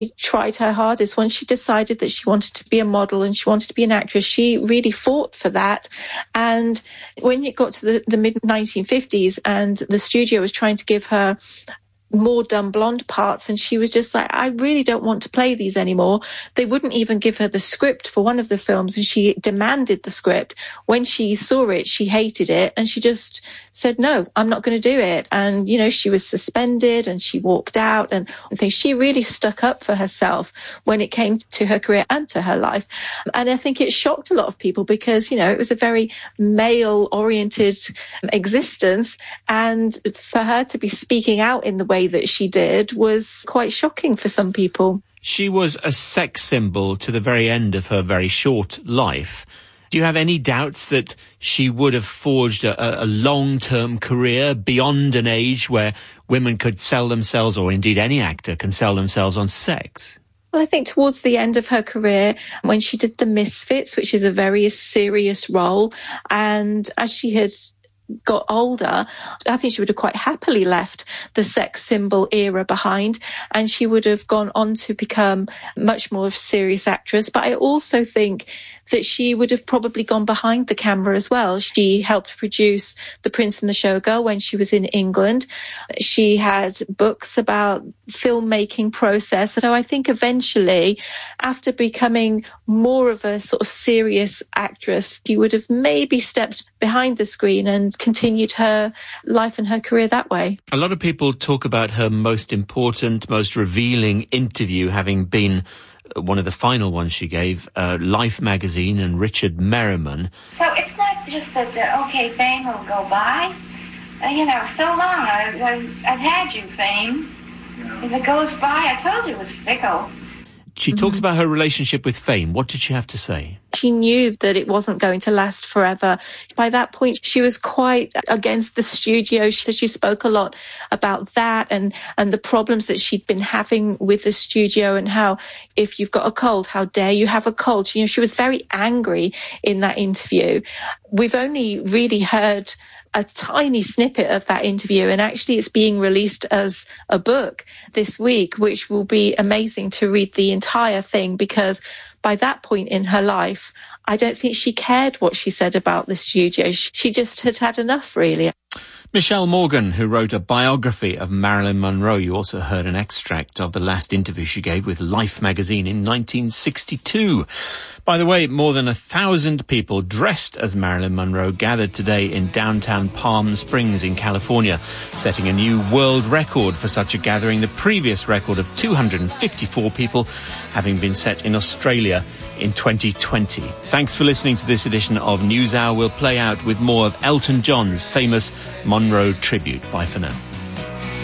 tried her hardest. Once she decided that she wanted to be a model and she wanted to be an actress, she really fought for that. And when it got to the mid-1950s and the studio was trying to give her more dumb blonde parts, and she was just like, I really don't want to play these anymore. They wouldn't even give her the script for one of the films, and she demanded the script. When she saw it, she hated it, and she just said, no, I'm not going to do it. And, you know, she was suspended and she walked out, and I think she really stuck up for herself when it came to her career and to her life. And I think it shocked a lot of people because, you know, it was a very male-oriented existence, and for her to be speaking out in the way that she did was quite shocking for some people. She was a sex symbol to the very end of her very short life. Do you have any doubts that she would have forged a long-term career beyond an age where women could sell themselves, or indeed any actor can sell themselves on sex? Well, I think towards the end of her career, when she did The Misfits, which is a very serious role, and as she had got older, I think she would have quite happily left the sex symbol era behind, and she would have gone on to become much more of a serious actress. But I also think that she would have probably gone behind the camera as well. She helped produce The Prince and the Showgirl when she was in England. She had books about filmmaking process. So I think eventually, after becoming more of a sort of serious actress, she would have maybe stepped behind the screen and continued her life and her career that way. A lot of people talk about her most important, most revealing interview having been one of the final ones she gave, Life magazine and Richard Merriman. So it's not just that, okay, fame will go by. You know, so long I've had you, fame. Yeah. If it goes by, I told you it was fickle. She talks about her relationship with fame. What did she have to say? She knew that it wasn't going to last forever. By that point, she was quite against the studio. So she spoke a lot about that and the problems that she'd been having with the studio, and how if you've got a cold, how dare you have a cold? You know, she was very angry in that interview. We've only really heard a tiny snippet of that interview, and actually it's being released as a book this week, which will be amazing to read the entire thing, because by that point in her life, I don't think she cared what she said about the studio. She just had had enough, really. Michelle Morgan, who wrote a biography of Marilyn Monroe. You also heard an extract of the last interview she gave with Life magazine in 1962. By the way, more than 1,000 people dressed as Marilyn Monroe gathered today in downtown Palm Springs in California, setting a new world record for such a gathering, the previous record of 254 people having been set in Australia in 2020. Thanks for listening to this edition of NewsHour. We'll play out with more of Elton John's famous Monroe tribute. Bye for now.